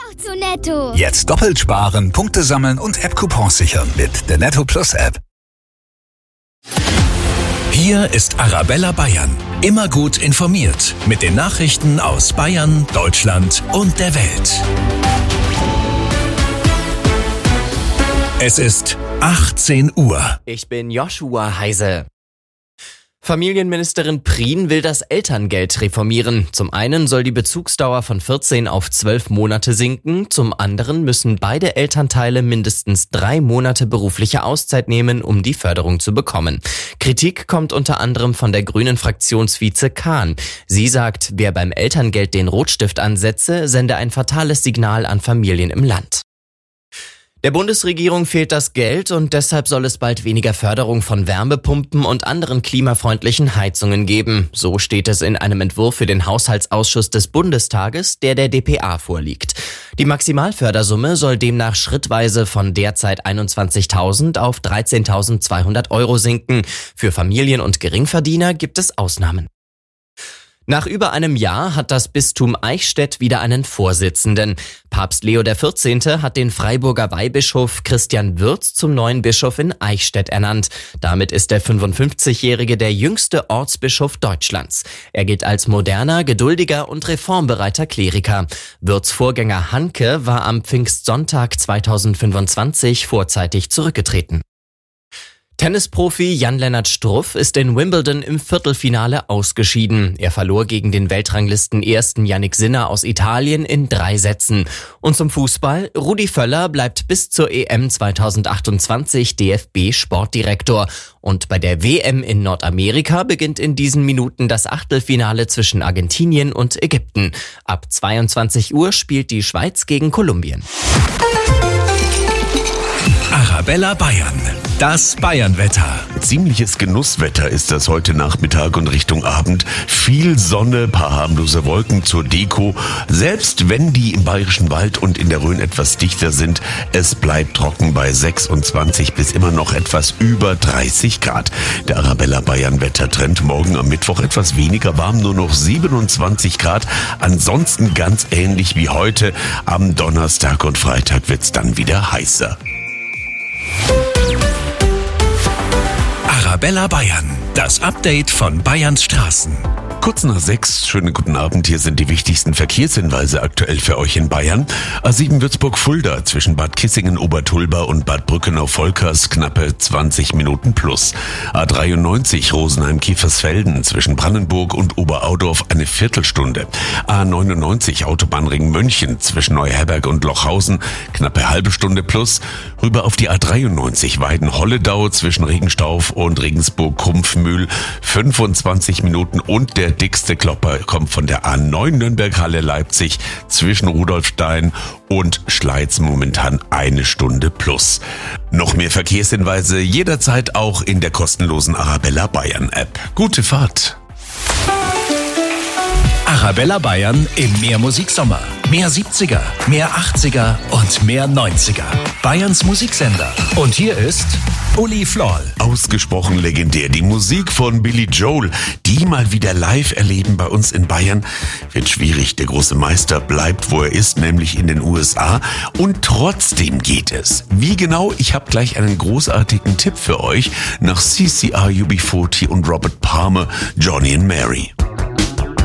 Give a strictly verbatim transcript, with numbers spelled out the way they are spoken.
Auch zu Netto. Jetzt doppelt sparen, Punkte sammeln und App-Coupons sichern mit der Netto Plus App. Hier ist Arabella Bayern. Immer gut informiert mit den Nachrichten aus Bayern, Deutschland und der Welt. Es ist achtzehn Uhr. Ich bin Joshua Heise. Familienministerin Prien will das Elterngeld reformieren. Zum einen soll die Bezugsdauer von vierzehn auf zwölf Monate sinken. Zum anderen müssen beide Elternteile mindestens drei Monate berufliche Auszeit nehmen, um die Förderung zu bekommen. Kritik kommt unter anderem von der grünen Fraktionsvize Kahn. Sie sagt, wer beim Elterngeld den Rotstift ansetze, sende ein fatales Signal an Familien im Land. Der Bundesregierung fehlt das Geld und deshalb soll es bald weniger Förderung von Wärmepumpen und anderen klimafreundlichen Heizungen geben. So steht es in einem Entwurf für den Haushaltsausschuss des Bundestages, der der D P A vorliegt. Die Maximalfördersumme soll demnach schrittweise von derzeit einundzwanzigtausend auf dreizehntausendzweihundert Euro sinken. Für Familien und Geringverdiener gibt es Ausnahmen. Nach über einem Jahr hat das Bistum Eichstätt wieder einen Vorsitzenden. Papst Leo der vierzehnte hat den Freiburger Weihbischof Christian Würz zum neuen Bischof in Eichstätt ernannt. Damit ist der fünfundfünfzigjährige der jüngste Ortsbischof Deutschlands. Er gilt als moderner, geduldiger und reformbereiter Kleriker. Würz' Vorgänger Hanke war am Pfingstsonntag zweitausendfünfundzwanzig vorzeitig zurückgetreten. Tennisprofi Jan-Lennart Struff ist in Wimbledon im Viertelfinale ausgeschieden. Er verlor gegen den Weltranglisten-Ersten Jannik Sinner aus Italien in drei Sätzen. Und zum Fußball: Rudi Völler bleibt bis zur E M zweitausendachtundzwanzig D F B-Sportdirektor. Und bei der W M in Nordamerika beginnt in diesen Minuten das Achtelfinale zwischen Argentinien und Ägypten. Ab zweiundzwanzig Uhr spielt die Schweiz gegen Kolumbien. Arabella Bayern. Das Bayernwetter. Ziemliches Genusswetter ist das heute Nachmittag und Richtung Abend. Viel Sonne, paar harmlose Wolken zur Deko. Selbst wenn die im Bayerischen Wald und in der Rhön etwas dichter sind, es bleibt trocken bei sechsundzwanzig bis immer noch etwas über dreißig Grad. Der Arabella Bayern Wettertrend morgen am Mittwoch etwas weniger warm, nur noch siebenundzwanzig Grad. Ansonsten ganz ähnlich wie heute. Am Donnerstag und Freitag wird's dann wieder heißer. Arabella Bayern, das Update von Bayerns Straßen. Kurz nach sechs, schönen guten Abend, hier sind die wichtigsten Verkehrshinweise aktuell für euch in Bayern. A sieben Würzburg-Fulda zwischen Bad Kissingen, Obertulba und Bad Brückenau-Volkers knappe zwanzig Minuten plus. A dreiundneunzig Rosenheim-Kiefersfelden zwischen Brandenburg und Oberaudorf eine Viertelstunde. A neunundneunzig Autobahnring München zwischen Neuherberg und Lochhausen knappe halbe Stunde plus. Rüber auf die A dreiundneunzig Weiden-Holledau zwischen Regenstauf und Regensburg-Krumpfmühl fünfundzwanzig Minuten und der dickste Klopper kommt von der A neun Nürnberg-Halle-Leipzig zwischen Rudolfstein und Schleiz momentan eine Stunde plus. Noch mehr Verkehrshinweise jederzeit auch in der kostenlosen Arabella Bayern App. Gute Fahrt! Arabella Bayern im Mehrmusiksommer. Mehr siebziger, mehr achtziger und mehr neunziger. Bayerns Musiksender. Und hier ist Uli Floll. Ausgesprochen legendär. Die Musik von Billy Joel, die mal wieder live erleben bei uns in Bayern, wird schwierig. Der große Meister bleibt, wo er ist, nämlich in den U S A. Und trotzdem geht es. Wie genau? Ich habe gleich einen großartigen Tipp für euch. Nach C C R, U B vierzig und Robert Palmer, Johnny and Mary.